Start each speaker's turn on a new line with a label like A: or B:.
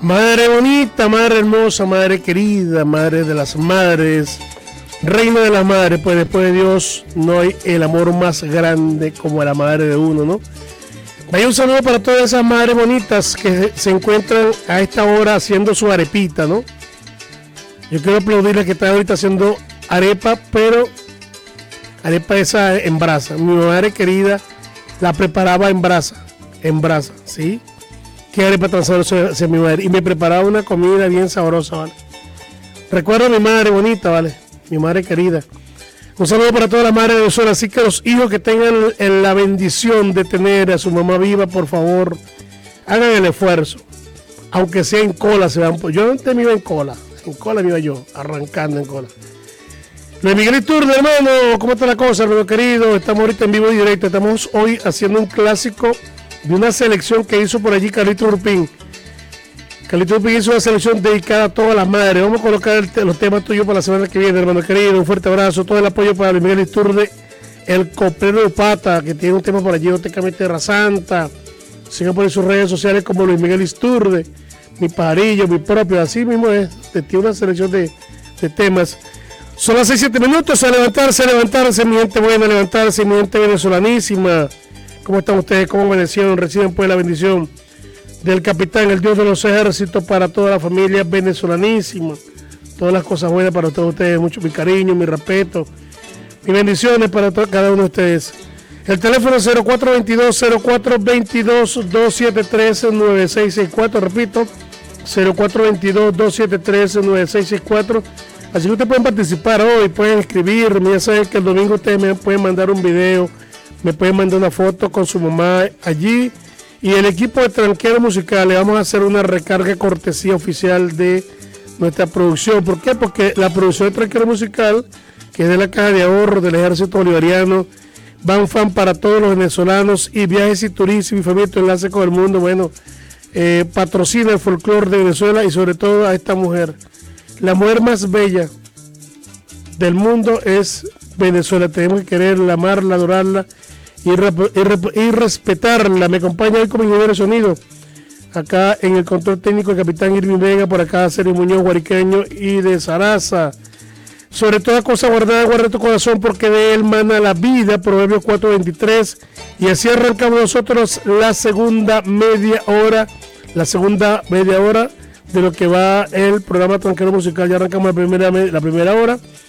A: Madre bonita, madre hermosa, madre querida, madre de las madres, reina de las madres, pues después de Dios no hay el amor más grande como la madre de uno, ¿no? Vaya un saludo para todas esas madres bonitas que se encuentran a esta hora haciendo su arepita, ¿no? Yo quiero aplaudirles que están ahorita haciendo arepa, pero arepa esa en brasa. Mi madre querida la preparaba en brasa, ¿sí? Qué arepa tan sabrosa hacia mi madre. Y me preparaba una comida bien sabrosa, ¿vale? Recuerdo a mi madre bonita, ¿vale? Mi madre querida. Un saludo para toda la madre de Venezuela. Así que los hijos que tengan la bendición de tener a su mamá viva, por favor, hagan el esfuerzo. Aunque sea en cola, se van. Yo antes me iba en cola me iba yo, arrancando en cola. Luis Miguel Iturbe, hermano, ¿cómo está la cosa, hermano querido? Estamos ahorita en vivo y directo. Estamos hoy haciendo un clásico de una selección que hizo por allí Carlito Urpín. Carlito Urpín hizo una selección dedicada a todas las madres. Vamos a colocar los temas tuyos para la semana que viene, hermano querido. Un fuerte abrazo, todo el apoyo para Luis Miguel Iturbe, el coplero de Pata, que tiene un tema por allí, Tecamente Tierra Santa. Sigan por sus redes sociales como Luis Miguel Iturbe, mi pajarillo, mi propio, así mismo es. Tiene una selección de temas. Son las 6-7 minutos, a levantarse, mi gente buena, levantarse, mi gente venezolanísima. ¿Cómo están ustedes? ¿Cómo amanecieron? Reciben pues la bendición del capitán, el Dios de los ejércitos, para toda la familia venezolanísima. Todas las cosas buenas para todos ustedes. Mucho mi cariño, mi respeto, mis bendiciones para cada uno de ustedes. El teléfono es 0422-273-9664. Repito, 0422-273-9664. Así que ustedes pueden participar hoy, pueden escribirme. Ya saben que el domingo ustedes me pueden mandar un video, me pueden mandar una foto con su mamá allí. Y el equipo de Tranquero Musical le vamos a hacer una recarga cortesía oficial de nuestra producción. ¿Por qué? Porque la producción de Tranquero Musical, que es de la Caja de Ahorro del Ejército Bolivariano, Banfan para todos los venezolanos y Viajes y Turismo y Familia Enlace con el Mundo, bueno, patrocina el folclore de Venezuela y sobre todo a esta mujer. La mujer más bella del mundo es Venezuela. Tenemos que quererla, amarla, adorarla y respetarla. Me acompaña hoy como ingeniero de sonido acá en el control técnico el capitán Irving Vega, por acá Sergio Muñoz, guariqueño y de Sarasa. Sobre toda cosa guardada, guarda tu corazón, porque de él mana la vida, Proverbios 4:23. Y así arrancamos nosotros la segunda media hora de lo que va el programa Tranquero Musical. Ya arrancamos la primera hora